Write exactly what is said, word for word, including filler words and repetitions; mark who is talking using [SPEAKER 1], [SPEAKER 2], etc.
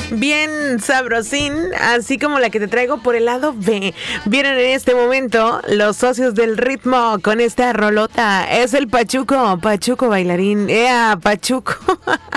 [SPEAKER 1] bien sabrosín, así como la que te traigo por el lado B. Vienen en este momento los socios del ritmo con esta rolota. Es el Pachuco, Pachuco bailarín. ¡Ea, Pachuco!